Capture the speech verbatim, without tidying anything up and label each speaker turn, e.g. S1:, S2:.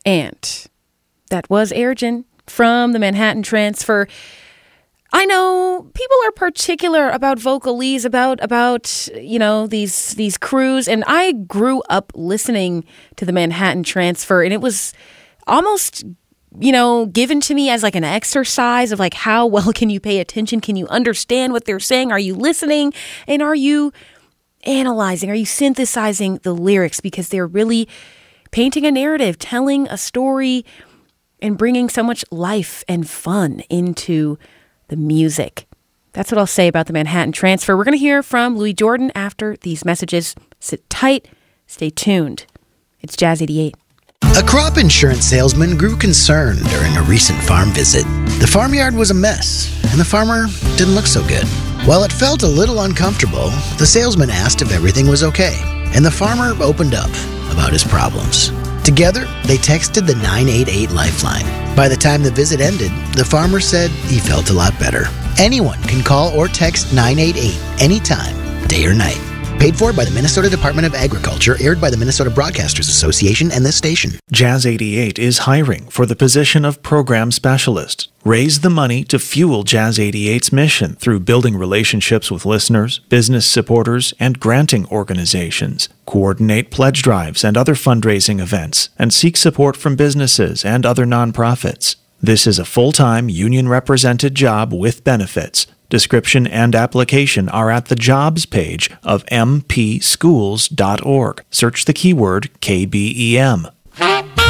S1: And that was Ergen from the Manhattan Transfer. I know people are particular about vocalese, about, about you know, these these crews. And I grew up listening to the Manhattan Transfer, and it was almost, you know, given to me as like an exercise of like, how well can you pay attention? Can you understand what they're saying? Are you listening? And are you analyzing? Are you synthesizing the lyrics? Because they're really painting a narrative, telling a story, and bringing so much life and fun into the music. That's what I'll say about the Manhattan Transfer. We're going to hear from Louis Jordan after these messages. Sit tight, stay tuned. It's Jazz eighty-eight.
S2: A crop insurance salesman grew concerned during a recent farm visit. The farmyard was a mess, and the farmer didn't look so good. While it felt a little uncomfortable, the salesman asked if everything was okay, and the farmer opened up about his problems. Together, they texted the nine eight eight Lifeline. By the time the visit ended, the farmer said he felt a lot better. Anyone can call or text nine eight eight anytime, day or night. Paid for by the Minnesota Department of Agriculture, aired by the Minnesota Broadcasters Association and this station.
S3: Jazz eighty-eight is hiring for the position of program specialist. Raise the money to fuel Jazz eighty-eight's mission through building relationships with listeners, business supporters, and granting organizations. Coordinate pledge drives and other fundraising events, and seek support from businesses and other nonprofits. This is a full-time, union-represented job with benefits. Description and application are at the jobs page of m p schools dot org. Search the keyword K B E M.